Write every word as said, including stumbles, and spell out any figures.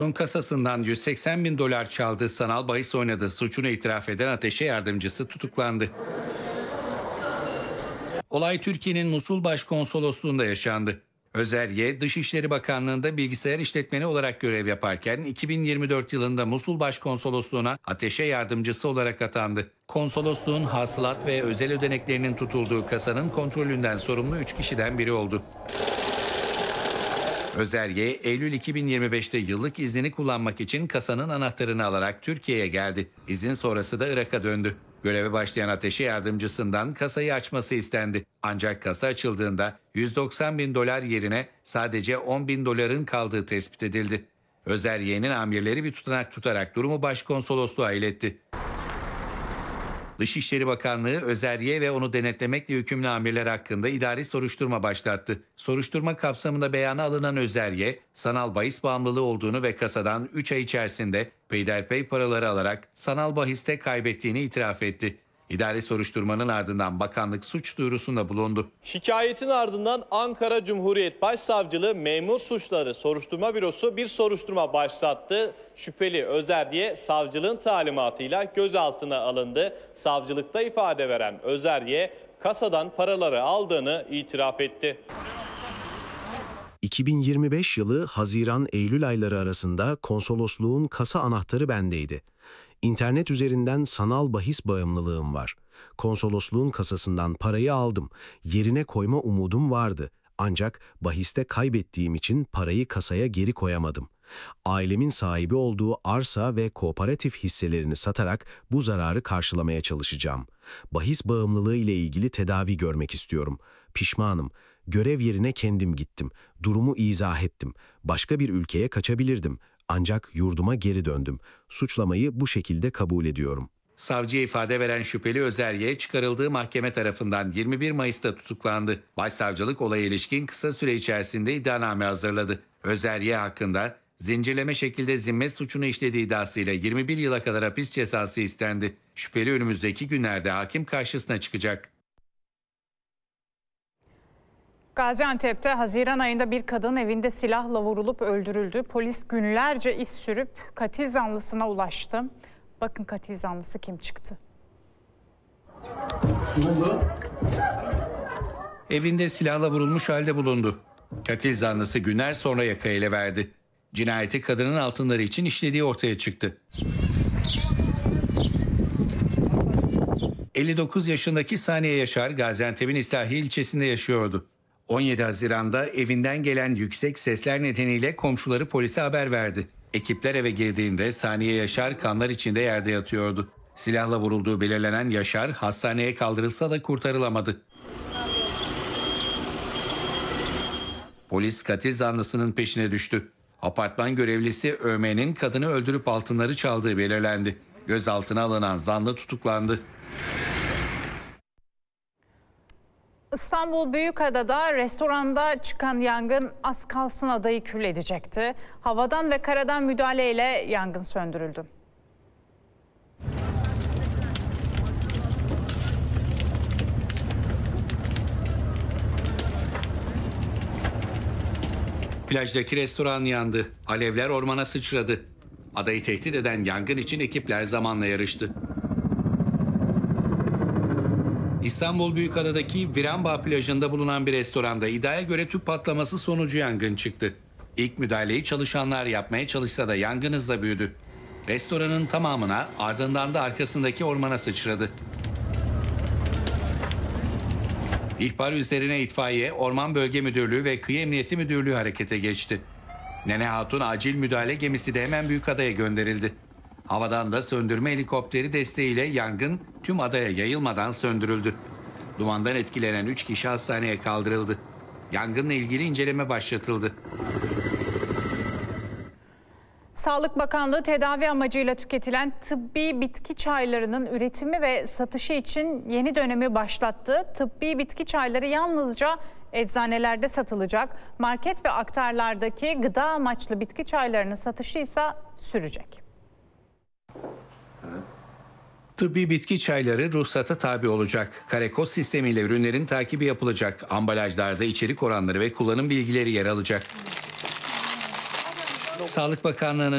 Son kasasından yüz seksen bin dolar çaldığı sanal bahis oynadığı suçunu itiraf eden ateşe yardımcısı tutuklandı. Olay Türkiye'nin Musul Başkonsolosluğu'nda yaşandı. Özer Y, Dışişleri Bakanlığı'nda bilgisayar işletmeni olarak görev yaparken iki bin yirmi dört yılında Musul Başkonsolosluğu'na ateşe yardımcısı olarak atandı. Konsolosluğun hasılat ve özel ödeneklerinin tutulduğu kasanın kontrolünden sorumlu üç kişiden biri oldu. Özer Y, Eylül iki bin yirmi beşte yıllık iznini kullanmak için kasanın anahtarını alarak Türkiye'ye geldi. İzin sonrası da Irak'a döndü. Göreve başlayan ateşe yardımcısından kasayı açması istendi. Ancak kasa açıldığında yüz doksan bin dolar yerine sadece on bin doların kaldığı tespit edildi. Özer Y'nin amirleri bir tutanak tutarak durumu başkonsolosluğa iletti. Dışişleri Bakanlığı, Özer Y ve onu denetlemekle yükümlü amirler hakkında idari soruşturma başlattı. Soruşturma kapsamında beyana alınan Özer Y, sanal bahis bağımlılığı olduğunu ve kasadan üç ay içerisinde peyderpey paraları alarak sanal bahiste kaybettiğini itiraf etti. İdari soruşturmanın ardından bakanlık suç duyurusunda bulundu. Şikayetin ardından Ankara Cumhuriyet Başsavcılığı Memur Suçları Soruşturma Bürosu bir soruşturma başlattı. Şüpheli Özer Y savcılığın talimatıyla gözaltına alındı. Savcılıkta ifade veren Özer Y kasadan paraları aldığını itiraf etti. iki bin yirmi beş yılı Haziran-Eylül ayları arasında konsolosluğun kasa anahtarı bendeydi. İnternet üzerinden sanal bahis bağımlılığım var. Konsolosluğun kasasından parayı aldım. Yerine koyma umudum vardı. Ancak bahiste kaybettiğim için parayı kasaya geri koyamadım. Ailemin sahibi olduğu arsa ve kooperatif hisselerini satarak bu zararı karşılamaya çalışacağım. Bahis bağımlılığı ile ilgili tedavi görmek istiyorum. Pişmanım. Görev yerine kendim gittim. Durumu izah ettim. Başka bir ülkeye kaçabilirdim. Ancak yurduma geri döndüm. Suçlamayı bu şekilde kabul ediyorum. Savcıya ifade veren şüpheli Özer Y, çıkarıldığı mahkeme tarafından yirmi bir Mayıs'ta tutuklandı. Başsavcılık olaya ilişkin kısa süre içerisinde iddianame hazırladı. Özer Y hakkında zincirleme şekilde zimmet suçunu işlediği iddiasıyla yirmi bir yıla kadar hapis cezası istendi. Şüpheli önümüzdeki günlerde hakim karşısına çıkacak. Gaziantep'te Haziran ayında bir kadın evinde silahla vurulup öldürüldü. Polis günlerce iz sürüp katil zanlısına ulaştı. Bakın katil zanlısı kim çıktı? Evinde silahla vurulmuş halde bulundu. Katil zanlısı günler sonra yaka ele verdi. Cinayeti kadının altınları için işlediği ortaya çıktı. elli dokuz yaşındaki Saniye Yaşar, Gaziantep'in İslahiye ilçesinde yaşıyordu. on yedi Haziran'da evinden gelen yüksek sesler nedeniyle komşuları polise haber verdi. Ekipler eve girdiğinde Saniye Yaşar kanlar içinde yerde yatıyordu. Silahla vurulduğu belirlenen Yaşar hastaneye kaldırılsa da kurtarılamadı. Polis katil zanlısının peşine düştü. Apartman görevlisi Ömer'in kadını öldürüp altınları çaldığı belirlendi. Gözaltına alınan zanlı tutuklandı. İstanbul Büyükada'da restoranda çıkan yangın az kalsın adayı kül edecekti. Havadan ve karadan müdahaleyle yangın söndürüldü. Plajdaki restoran yandı. Alevler ormana sıçradı. Adayı tehdit eden yangın için ekipler zamanla yarıştı. İstanbul Büyükada'daki Viranbağ plajında bulunan bir restoranda iddiaya göre tüp patlaması sonucu yangın çıktı. İlk müdahaleyi çalışanlar yapmaya çalışsa da yangın hızla büyüdü. Restoranın tamamına, ardından da arkasındaki ormana sıçradı. İhbar üzerine itfaiye, Orman Bölge Müdürlüğü ve Kıyı Emniyeti Müdürlüğü harekete geçti. Nene Hatun acil müdahale gemisi de hemen Büyükada'ya gönderildi. Havadan da söndürme helikopteri desteğiyle yangın tüm adaya yayılmadan söndürüldü. Dumandan etkilenen üç kişi hastaneye kaldırıldı. Yangınla ilgili inceleme başlatıldı. Sağlık Bakanlığı tedavi amacıyla tüketilen tıbbi bitki çaylarının üretimi ve satışı için yeni dönemi başlattı. Tıbbi bitki çayları yalnızca eczanelerde satılacak. Market ve aktarlardaki gıda amaçlı bitki çaylarının satışı ise sürecek. Tıbbi bitki çayları ruhsata tabi olacak. Kare-kod sistemiyle ürünlerin takibi yapılacak. Ambalajlarda içerik oranları ve kullanım bilgileri yer alacak. Sağlık Bakanlığı'nın